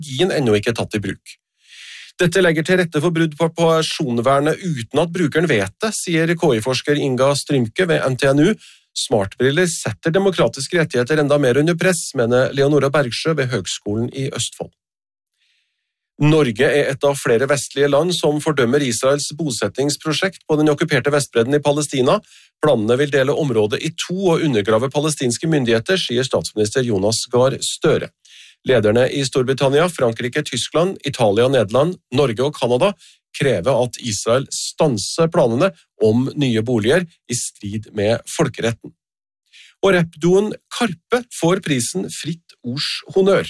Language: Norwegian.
teknologien ennå ikke tatt i bruk. Dette legger til rette for brudd på personvernet uten at brukeren vet det, sier KI-forsker Inga Strymke ved NTNU. Smartbriller setter demokratiske rettigheter enda mer under press, mener Leonora Bergsjø ved Høgskolen i Østfold. Norge er et av flere vestlige land som fordømmer Israels bosettingsprosjekt på den okkuperte Vestbredden i Palestina. Planene vil dele området i to og undergrave palestinske myndigheter, sier statsminister Jonas Gahr Støre. Lederne i Storbritannia, Frankrike, Tyskland, Italia, Nederland, Norge og Kanada krever at Israel stanser planene om nye boliger i strid med folkeretten. Og rappduoen Karpe får prisen Fritt Ords Honnør.